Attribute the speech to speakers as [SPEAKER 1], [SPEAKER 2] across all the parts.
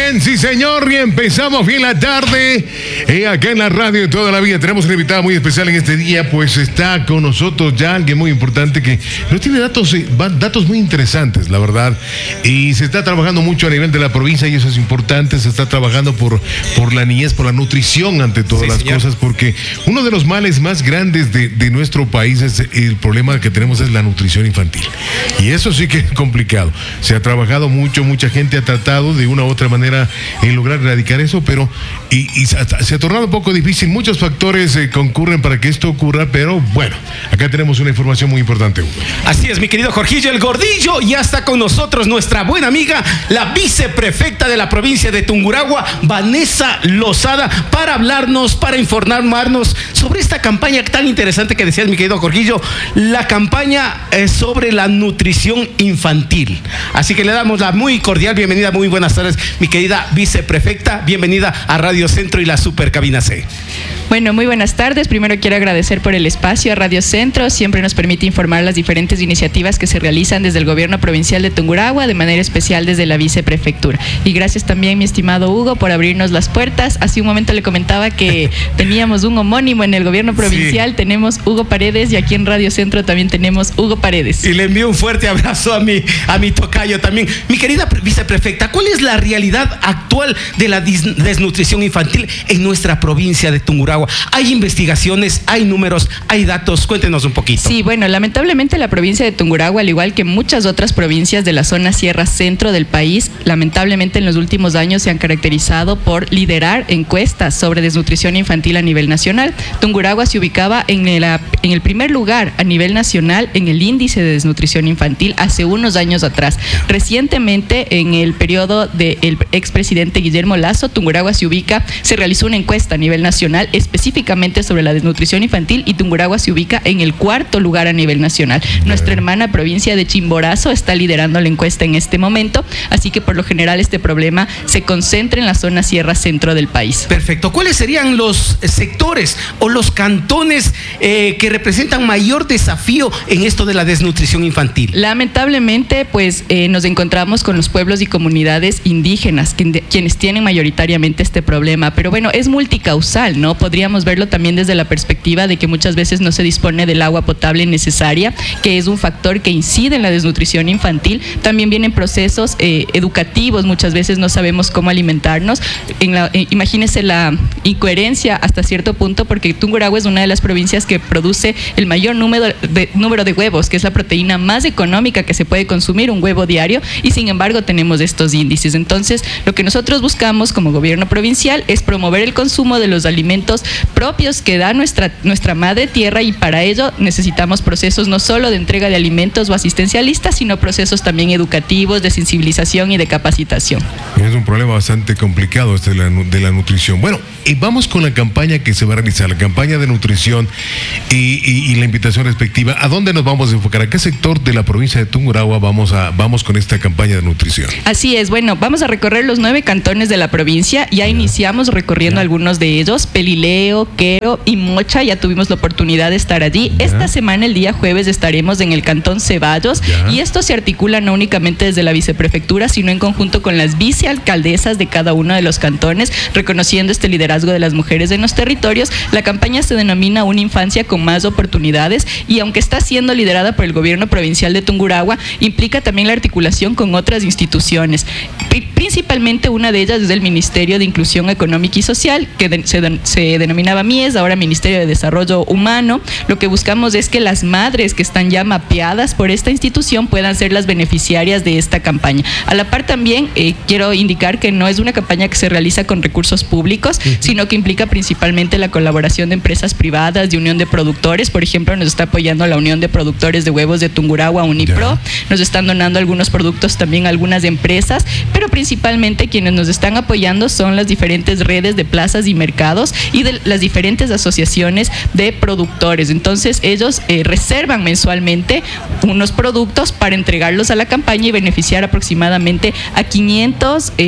[SPEAKER 1] bien, sí señor, y empezamos bien la tarde acá en la radio de toda la vida. Tenemos una invitada muy especial en este día, pues está con nosotros ya alguien muy importante que nos tiene datos muy interesantes, la verdad, y se está trabajando mucho a nivel de la provincia y eso es importante. Se está trabajando por la niñez, por la nutrición ante todas las cosas, porque uno de los males más grandes de nuestro país es el problema que tenemos es la nutrición infantil, y eso sí que es complicado. Se ha trabajado mucho, mucha gente ha tratado de una u otra manera en lograr erradicar eso, pero se ha tornado un poco difícil. Muchos factores concurren para que esto ocurra, pero bueno, acá tenemos una información muy importante, Hugo.
[SPEAKER 2] Así es, mi querido Jorgillo, el Gordillo. Ya está con nosotros nuestra buena amiga, la viceprefecta de la provincia de Tungurahua, Vanessa Lozada, para hablarnos, para informarnos sobre esta campaña tan interesante que decías, mi querido Jorgillo, la campaña sobre la nutrición infantil. Así que le damos la muy cordial bienvenida, muy buenas tardes, mi querida viceprefecta, bienvenida a Radio Centro y la Super Cabina C.
[SPEAKER 3] Bueno, muy buenas tardes. Primero quiero agradecer por el espacio a Radio Centro. Siempre nos permite informar las diferentes iniciativas que se realizan desde el gobierno provincial de Tungurahua, de manera especial desde la viceprefectura. Y gracias también, mi estimado Hugo, por abrirnos las puertas. Hace un momento le comentaba que teníamos un homónimo en el gobierno provincial. Sí. Tenemos Hugo Paredes, y aquí en Radio Centro también tenemos Hugo Paredes.
[SPEAKER 2] Y le envío un fuerte abrazo a mi tocayo también. Mi querida viceprefecta, ¿cuál es la realidad actual de la desnutrición infantil en nuestra provincia de Tungurahua? ¿Hay investigaciones, hay números, hay datos? Cuéntenos un poquito.
[SPEAKER 3] Sí, bueno, lamentablemente la provincia de Tungurahua, al igual que muchas otras provincias de la zona Sierra Centro del país, lamentablemente en los últimos años se han caracterizado por liderar encuestas sobre desnutrición infantil a nivel nacional. Tungurahua se ubicaba en el primer lugar a nivel nacional en el índice de desnutrición infantil hace unos años atrás. Recientemente, en el periodo del expresidente Guillermo Lasso, Tungurahua se realizó una encuesta a nivel nacional específicamente sobre la desnutrición infantil, y Tungurahua se ubica en el cuarto lugar a nivel nacional. Nuestra hermana provincia de Chimborazo está liderando la encuesta en este momento, así que por lo general este problema se concentra en la zona Sierra Centro del país.
[SPEAKER 2] Perfecto. ¿Cuáles serían los sectores o los cantones que representan mayor desafío en esto de la desnutrición infantil?
[SPEAKER 3] Lamentablemente, pues nos encontramos con los pueblos y comunidades indígenas, quienes tienen mayoritariamente este problema, pero bueno, es multicausal, ¿no? Podríamos verlo también desde la perspectiva de que muchas veces no se dispone del agua potable necesaria, que es un factor que incide en la desnutrición infantil. También vienen procesos educativos, muchas veces no sabemos cómo alimentarnos. Imagínense la incoherencia hasta cierto punto, porque Tungurahua es una de las provincias que produce el mayor número de huevos, que es la proteína más económica que se puede consumir, un huevo diario, y sin embargo tenemos estos índices. Entonces, lo que nosotros buscamos como gobierno provincial es promover el consumo de los alimentos propios que da nuestra madre tierra, y para ello necesitamos procesos no solo de entrega de alimentos o asistencialistas, sino procesos también educativos, de sensibilización y de capacitación.
[SPEAKER 1] Es un problema bastante complicado este de la nutrición. Bueno, y vamos con la campaña que se va a realizar, la campaña de nutrición y la invitación respectiva. ¿A dónde nos vamos a enfocar? ¿A qué sector de la provincia de Tungurahua vamos con esta campaña de nutrición?
[SPEAKER 3] Así es, bueno, vamos a recorrer los 9 cantones de la provincia. Ya iniciamos recorriendo algunos de ellos: Pelileo, Quero y Mocha. Ya tuvimos la oportunidad de estar allí. Esta semana, el día jueves, estaremos en el cantón Ceballos, y esto se articula no únicamente desde la viceprefectura, sino en conjunto con las vicealcaldesas de cada uno de los cantones, reconociendo este liderazgo de las mujeres en los territorios. La campaña se denomina Una Infancia con Más Oportunidades, y aunque está siendo liderada por el gobierno provincial de Tungurahua, implica también la articulación con otras instituciones. Principalmente una de ellas es el Ministerio de Inclusión Económica y Social, que se denominaba MIES, ahora Ministerio de Desarrollo Humano. Lo que buscamos es que las madres que están ya mapeadas por esta institución puedan ser las beneficiarias de esta campaña. A la par también quiero indicar que no es una campaña que se realiza con recursos públicos, sino que implica principalmente la colaboración de empresas privadas, de unión de productores. Por ejemplo, nos está apoyando la Unión de Productores de Huevos de Tungurahua, Unipro. Nos están donando algunos productos también algunas empresas, pero principalmente quienes nos están apoyando son las diferentes redes de plazas y mercados y de las diferentes asociaciones de productores. Entonces ellos reservan mensualmente unos productos para entregarlos a la campaña y beneficiar aproximadamente a 500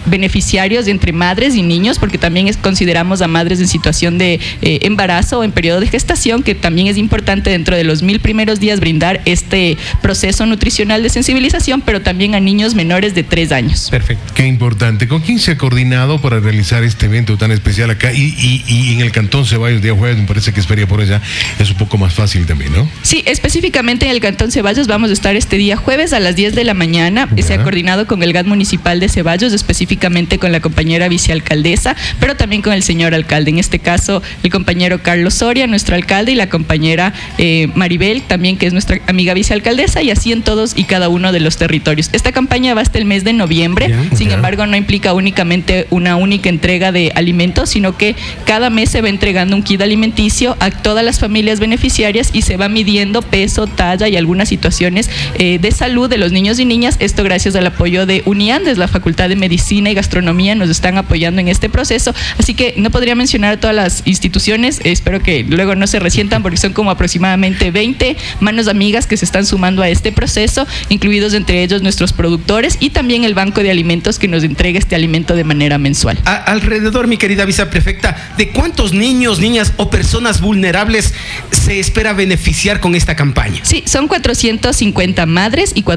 [SPEAKER 3] beneficiarios entre madres y niños, porque también consideramos a madres en situación de embarazo o en periodo de gestación, que también es importante dentro de los 1000 primeros días brindar este proceso nutricional de sensibilización, pero también a niños menores de 3 años.
[SPEAKER 1] Perfecto. Qué importante. ¿Con quién se ha coordinado para realizar este evento tan especial acá? Y en el Cantón Ceballos, día jueves, me parece que Feria por allá es un poco más fácil también, ¿no?
[SPEAKER 3] Sí, específicamente en el Cantón Ceballos vamos a estar este día jueves a las 10 de la mañana. Se ha coordinado con el GAT municipal de Ceballos, específicamente con la compañera vicealcaldesa, pero también con el señor alcalde. En este caso, el compañero Carlos Soria, nuestro alcalde, y la compañera Maribel, también, que es nuestra amiga vicealcaldesa, y así en todos y cada uno de los territorios. Esta campaña va hasta el mes de noviembre, sin embargo, no implica únicamente una única entrega de alimentos, sino que cada mes se va entregando un kit alimenticio a todas las familias beneficiarias y se va midiendo peso, talla y algunas situaciones de salud de los niños y niñas. Esto gracias al apoyo de Uniandes, la Facultad de Medicina y Gastronomía nos están apoyando en este proceso, así que no podría mencionar a todas las instituciones, espero que luego no se resientan porque son como aproximadamente 20 manos amigas que se están sumando a este proceso, incluidos entre ellos nuestros productores y también el Banco de Alimentos que nos entrega este alimento de manera mensual.
[SPEAKER 2] Alrededor, mi querida viceprefecta, ¿de cuántos niños, niñas o personas vulnerables se espera beneficiar con esta campaña?
[SPEAKER 3] Sí, son 450 madres y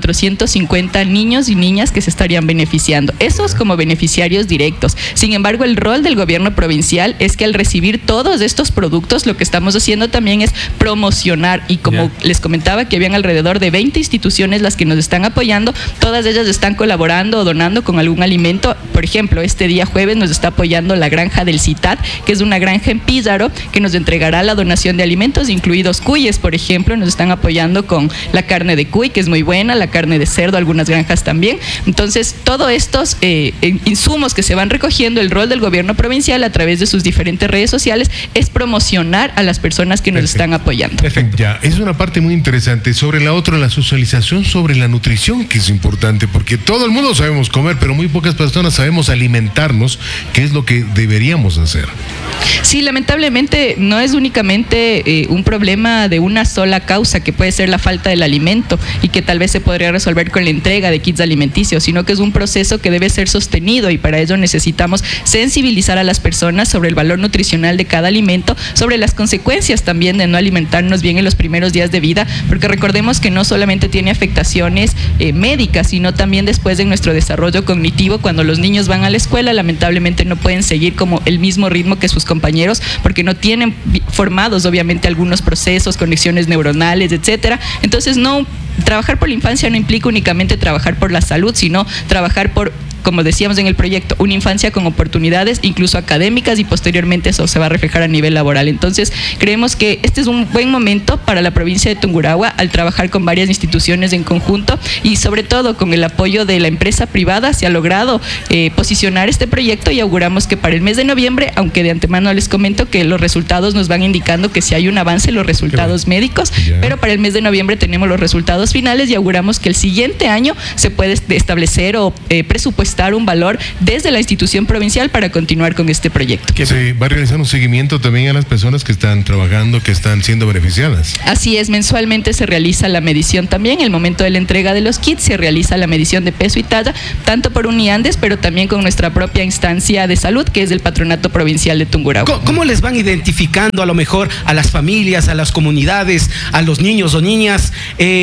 [SPEAKER 3] 450 niños y niñas que se estarían beneficiando. Esos como beneficiarios directos. Sin embargo, el rol del gobierno provincial es que al recibir todos estos productos, lo que estamos haciendo también es promocionar, y como les comentaba que habían alrededor de 20 instituciones las que nos están apoyando, todas ellas están colaborando o donando con algún alimento. Por ejemplo, este día jueves nos está apoyando la granja del CITAD, que es una granja en Pízaro, que nos entregará la donación de alimentos, incluidos cuyes, por ejemplo, nos están apoyando con la carne de cuy, que es muy buena, la carne de cerdo, algunas granjas también. Entonces, todos estos insumos que se van recogiendo, el rol del gobierno provincial a través de sus diferentes redes sociales es promocionar a las personas que nos están apoyando.
[SPEAKER 1] Perfecto. Ya, es una parte muy interesante. Sobre la otra, la socialización sobre la nutrición, que es importante, porque todo el mundo sabemos comer, pero muy pocas personas sabemos alimentarnos, que es lo que deberíamos hacer.
[SPEAKER 3] Sí, lamentablemente no es únicamente un problema de una sola causa, que puede ser la falta del alimento y que tal vez se podría resolver con la entrega de kits alimenticios, sino que es un proceso que debe ser sostenido, y para ello necesitamos sensibilizar a las personas sobre el valor nutricional de cada alimento, sobre las consecuencias también de no alimentarnos bien en los primeros días de vida, porque recordemos que no solamente tiene afectaciones médicas, sino también después de nuestro desarrollo cognitivo. Cuando los niños van a la escuela, lamentablemente no pueden seguir como el mismo ritmo que sus compañeros, porque no tienen formados obviamente algunos procesos, conexiones neuronales, etcétera. Entonces, trabajar por la infancia no implica únicamente trabajar por la salud, sino trabajar por, como decíamos en el proyecto, una infancia con oportunidades, incluso académicas, y posteriormente eso se va a reflejar a nivel laboral. Entonces, creemos que este es un buen momento para la provincia de Tungurahua al trabajar con varias instituciones en conjunto, y sobre todo con el apoyo de la empresa privada se ha logrado posicionar este proyecto, y auguramos que para el mes de noviembre, aunque de antemano les comento que los resultados nos van indicando que sí hay un avance en los resultados médicos, pero para el mes de noviembre tenemos los resultados finales, y auguramos que el siguiente año se puede establecer o presupuestar un valor desde la institución provincial para continuar con este proyecto.
[SPEAKER 1] Se va a realizar un seguimiento también a las personas que están trabajando, que están siendo beneficiadas.
[SPEAKER 3] Así es, mensualmente se realiza la medición también. En el momento de la entrega de los kits se realiza la medición de peso y talla, tanto por Uniandes, pero también con nuestra propia instancia de salud, que es el Patronato Provincial de Tungurahua.
[SPEAKER 2] ¿Cómo les van identificando a lo mejor a las familias, a las comunidades, a los niños o niñas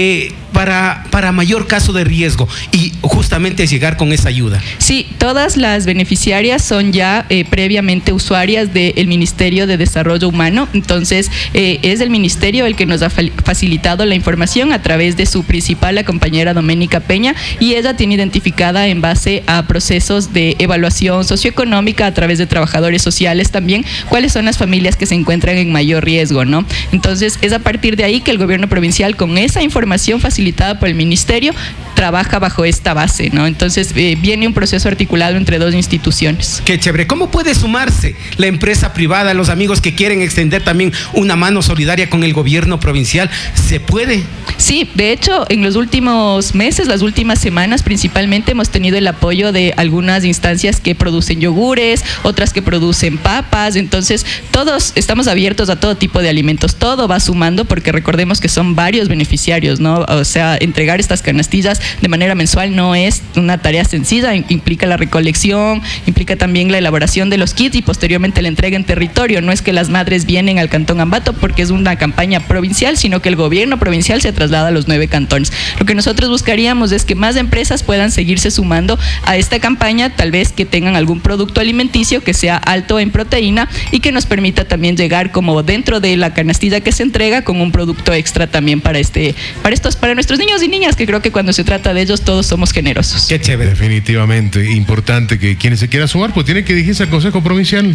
[SPEAKER 2] para mayor caso de riesgo, y justamente llegar con esa ayuda?
[SPEAKER 3] Sí, todas las beneficiarias son ya previamente usuarias del Ministerio de Desarrollo Humano. Entonces, es el ministerio el que nos ha facilitado la información a través de su principal, la compañera Doménica Peña, y ella tiene identificada en base a procesos de evaluación socioeconómica a través de trabajadores sociales también cuáles son las familias que se encuentran en mayor riesgo, ¿no? Entonces, es a partir de ahí que el gobierno provincial, con esa información facilitada por el ministerio, trabaja bajo esta base, ¿no? Entonces, viene un proceso articulado entre dos instituciones.
[SPEAKER 2] Qué chévere. ¿Cómo puede sumarse la empresa privada, los amigos que quieren extender también una mano solidaria con el gobierno provincial? ¿Se puede?
[SPEAKER 3] Sí, de hecho, en los últimos meses, las últimas semanas principalmente, hemos tenido el apoyo de algunas instancias que producen yogures, otras que producen papas. Entonces, todos estamos abiertos a todo tipo de alimentos. Todo va sumando porque recordemos que son varios beneficiarios, ¿no? O sea, entregar estas canastillas de manera mensual no es una tarea sencilla, implica la recolección, implica también la elaboración de los kits y posteriormente la entrega en territorio. No es que las madres vienen al Cantón Ambato porque es una campaña provincial, sino que el gobierno provincial se traslada a los 9 cantones. Lo que nosotros buscaríamos es que más empresas puedan seguirse sumando a esta campaña, tal vez que tengan algún producto alimenticio que sea alto en proteína y que nos permita también llegar como dentro de la canastilla que se entrega con un producto extra también para nuestros niños y niñas, que creo que cuando se trata de ellos todos somos generosos.
[SPEAKER 2] Qué chévere.
[SPEAKER 1] Definitivamente, importante que quienes se quieran sumar, pues tienen que dirigirse al Consejo Provincial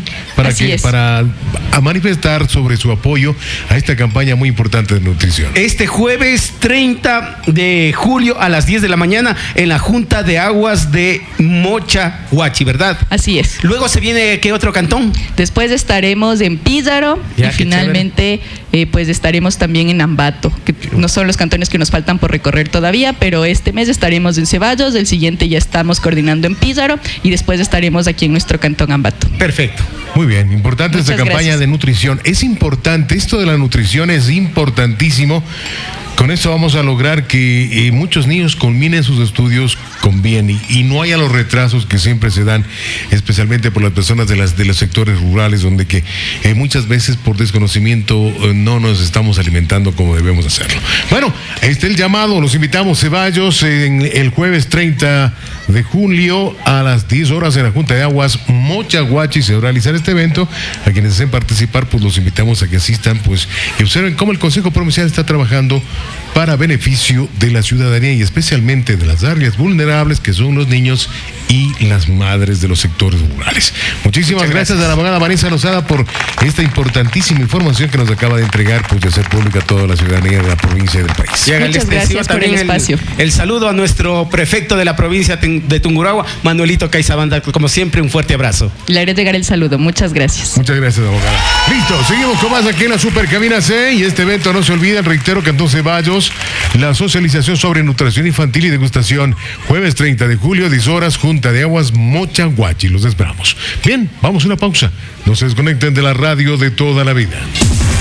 [SPEAKER 1] para manifestar sobre su apoyo a esta campaña muy importante de nutrición.
[SPEAKER 2] Este jueves 30 de julio a las 10 de la mañana en la Junta de Aguas de Mocha, Huachi, ¿verdad?
[SPEAKER 3] Así es.
[SPEAKER 2] Luego se viene, ¿qué otro cantón?
[SPEAKER 3] Después estaremos en Pízaro y finalmente pues estaremos también en Ambato, que no son los cantones que nos faltan por recorrer todavía, pero este mes estaremos en Ceballos, el siguiente ya estamos coordinando en Pízaro y después estaremos aquí en nuestro cantón Ambato.
[SPEAKER 2] Perfecto.
[SPEAKER 1] Muy bien, importante
[SPEAKER 3] Muchas
[SPEAKER 1] esta campaña
[SPEAKER 3] gracias.
[SPEAKER 1] de nutrición. Es importante, esto de la nutrición es importantísimo. Con esto vamos a lograr que muchos niños culminen sus estudios con bien y no haya los retrasos que siempre se dan, especialmente por las personas de los sectores rurales, donde que muchas veces por desconocimiento no nos estamos alimentando como debemos hacerlo. Bueno, este el llamado, los invitamos, Ceballos, en el jueves 30 de julio a las 10 horas en la Junta de Aguas Mocha, Huachi se va a realizar este evento. A quienes deseen participar, pues los invitamos a que asistan, pues, y observen cómo el Consejo Provincial está trabajando para beneficio de la ciudadanía y especialmente de las áreas vulnerables que son los niños y las madres de los sectores rurales. Muchísimas gracias a la abogada Vanessa Lozada por esta importantísima información que nos acaba de entregar, pues de hacer pública a toda la ciudadanía de la provincia y del país.
[SPEAKER 2] Y
[SPEAKER 3] Muchas gracias por el espacio.
[SPEAKER 2] El saludo a nuestro prefecto de la provincia de Tungurahua, Manuelito Caizabanda, como siempre un fuerte abrazo.
[SPEAKER 3] Le haré llegar el saludo, muchas gracias.
[SPEAKER 1] Muchas gracias, abogada. Listo, seguimos con más aquí en la Supercabina C y este evento no se olvida, reitero, Cantón Ceballos, la socialización sobre nutrición infantil y degustación, jueves 30 de julio, 10 horas, Junta de Aguas Mocha, Huachi. Los esperamos. Bien, vamos a una pausa. No se desconecten de la radio de toda la vida.